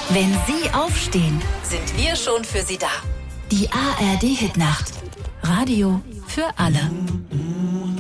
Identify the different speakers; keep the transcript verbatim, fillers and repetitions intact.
Speaker 1: Wenn Sie aufstehen,
Speaker 2: sind wir schon für Sie da.
Speaker 1: Die A R D Hitnacht. Radio für alle.